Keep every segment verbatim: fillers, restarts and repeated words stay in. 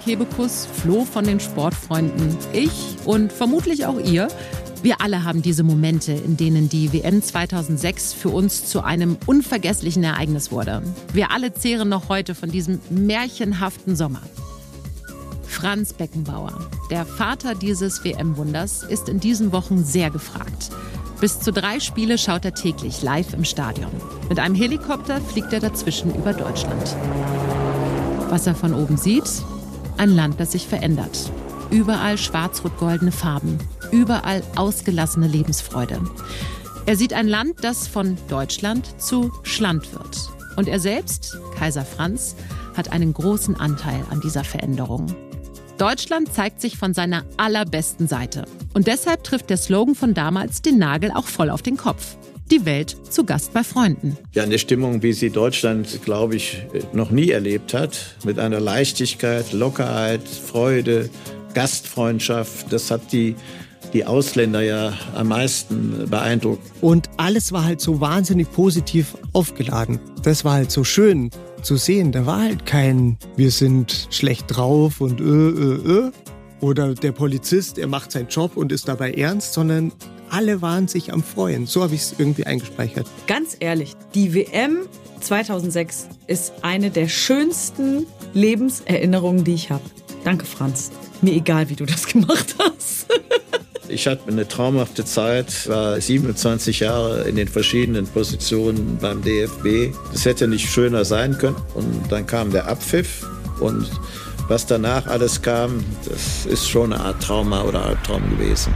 Kebekus, Flo von den Sportfreunden, ich und vermutlich auch ihr. Wir alle haben diese Momente, in denen die W M zweitausendsechs für uns zu einem unvergesslichen Ereignis wurde. Wir alle zehren noch heute von diesem märchenhaften Sommer. Franz Beckenbauer, der Vater dieses W M-Wunders, ist in diesen Wochen sehr gefragt. Bis zu drei Spiele schaut er täglich live im Stadion. Mit einem Helikopter fliegt er dazwischen über Deutschland. Was er von oben sieht? Ein Land, das sich verändert. Überall schwarz-rot-goldene Farben. Überall ausgelassene Lebensfreude. Er sieht ein Land, das von Deutschland zu Schland wird. Und er selbst, Kaiser Franz, hat einen großen Anteil an dieser Veränderung. Deutschland zeigt sich von seiner allerbesten Seite. Und deshalb trifft der Slogan von damals den Nagel auch voll auf den Kopf. Die Welt zu Gast bei Freunden. Ja, eine Stimmung, wie sie Deutschland, glaube ich, noch nie erlebt hat. Mit einer Leichtigkeit, Lockerheit, Freude, Gastfreundschaft. Das hat die, die Ausländer ja am meisten beeindruckt. Und alles war halt so wahnsinnig positiv aufgeladen. Das war halt so schön zu sehen. Da war halt kein, wir sind schlecht drauf und äh, äh, äh. Oder der Polizist, er macht seinen Job und ist dabei ernst, sondern alle waren sich am Freuen. So habe ich es irgendwie eingespeichert. Ganz ehrlich, die W M zweitausendsechs ist eine der schönsten Lebenserinnerungen, die ich habe. Danke, Franz. Mir egal, wie du das gemacht hast. Ich hatte eine traumhafte Zeit, war siebenundzwanzig Jahre in den verschiedenen Positionen beim D F B. Das hätte nicht schöner sein können. Und dann kam der Abpfiff und was danach alles kam, das ist schon eine Art Trauma oder Albtraum gewesen.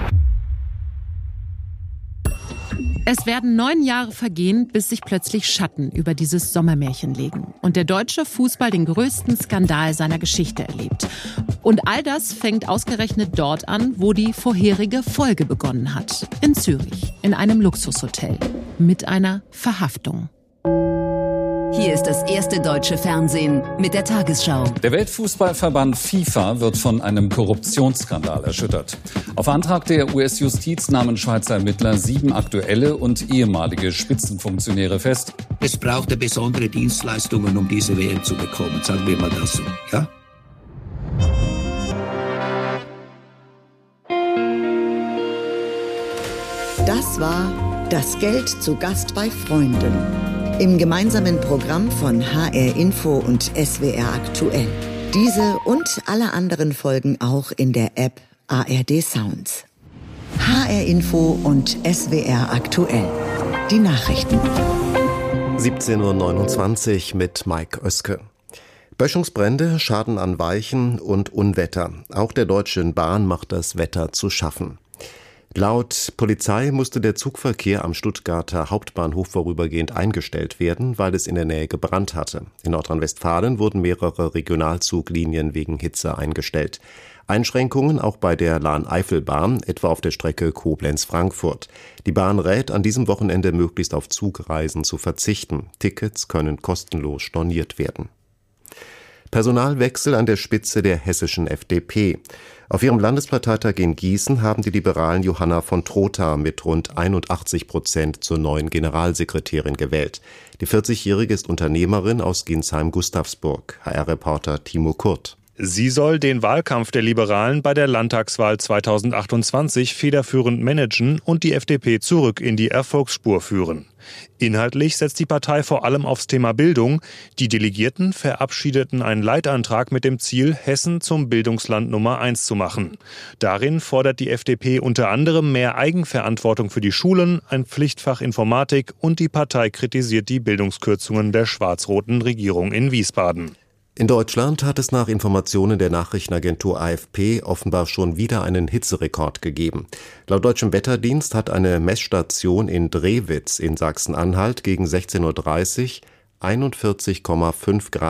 Es werden neun Jahre vergehen, bis sich plötzlich Schatten über dieses Sommermärchen legen und der deutsche Fußball den größten Skandal seiner Geschichte erlebt. Und all das fängt ausgerechnet dort an, wo die vorherige Folge begonnen hat. In Zürich, in einem Luxushotel, mit einer Verhaftung. Hier ist das erste deutsche Fernsehen mit der Tagesschau. Der Weltfußballverband FIFA wird von einem Korruptionsskandal erschüttert. Auf Antrag der U S-Justiz nahmen Schweizer Ermittler sieben aktuelle und ehemalige Spitzenfunktionäre fest. Es brauchte besondere Dienstleistungen, um diese W M zu bekommen, sagen wir mal das so, ja? Das war Das Geld zu Gast bei Freunden. Im gemeinsamen Programm von H R Info und S W R Aktuell. Diese und alle anderen Folgen auch in der App A R D Sounds. H R Info und S W R Aktuell. Die Nachrichten. siebzehn Uhr neunundzwanzig mit Mike Oeske. Böschungsbrände, Schaden an Weichen und Unwetter. Auch der Deutschen Bahn macht das Wetter zu schaffen. Laut Polizei musste der Zugverkehr am Stuttgarter Hauptbahnhof vorübergehend eingestellt werden, weil es in der Nähe gebrannt hatte. In Nordrhein-Westfalen wurden mehrere Regionalzuglinien wegen Hitze eingestellt. Einschränkungen auch bei der Lahn-Eifel-Bahn, etwa auf der Strecke Koblenz-Frankfurt. Die Bahn rät, an diesem Wochenende möglichst auf Zugreisen zu verzichten. Tickets können kostenlos storniert werden. Personalwechsel an der Spitze der hessischen F D P. Auf ihrem Landesparteitag in Gießen haben die Liberalen Johanna von Trotha mit rund einundachtzig Prozent zur neuen Generalsekretärin gewählt. Die vierzigjährige ist Unternehmerin aus Ginsheim-Gustavsburg. H R-Reporter Timo Kurt. Sie soll den Wahlkampf der Liberalen bei der Landtagswahl zweitausendachtundzwanzig federführend managen und die F D P zurück in die Erfolgsspur führen. Inhaltlich setzt die Partei vor allem aufs Thema Bildung. Die Delegierten verabschiedeten einen Leitantrag mit dem Ziel, Hessen zum Bildungsland Nummer eins zu machen. Darin fordert die F D P unter anderem mehr Eigenverantwortung für die Schulen, ein Pflichtfach Informatik und die Partei kritisiert die Bildungskürzungen der schwarz-roten Regierung in Wiesbaden. In Deutschland hat es nach Informationen der Nachrichtenagentur A F P offenbar schon wieder einen Hitzerekord gegeben. Laut deutschem Wetterdienst hat eine Messstation in Drewitz in Sachsen-Anhalt gegen sechzehn Uhr dreißig einundvierzig Komma fünf Grad